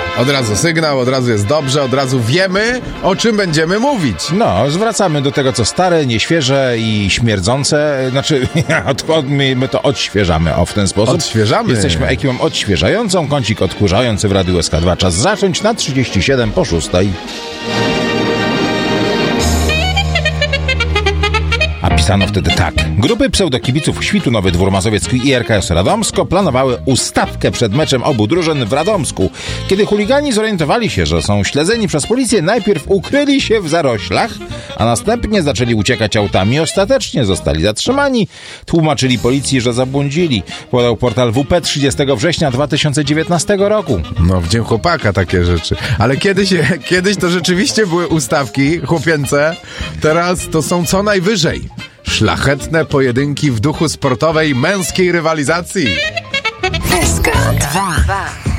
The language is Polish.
Od razu sygnał, od razu jest dobrze, od razu wiemy, o czym będziemy mówić. No, zwracamy do tego, co stare, nieświeże i śmierdzące. Znaczy, my to odświeżamy, w ten sposób. Odświeżamy. Jesteśmy ekipą odświeżającą, kącik odkurzający w Radiu SK2. Czas zacząć na 37 po 6. A pisano wtedy tak. Grupy pseudokibiców Świtu Nowy Dwór Mazowiecki i RKS Radomsko planowały ustawkę przed meczem obu drużyn w Radomsku. Kiedy chuligani zorientowali się, że są śledzeni przez policję, najpierw ukryli się w zaroślach, a następnie zaczęli uciekać autami. Ostatecznie zostali zatrzymani. Tłumaczyli policji, że zabłądzili. Podał portal WP 30 września 2019 roku. No, w Dzień Chłopaka takie rzeczy. Ale kiedyś to rzeczywiście były ustawki chłopięce. Teraz to są co najwyżej szlachetne pojedynki w duchu sportowej męskiej rywalizacji. SK2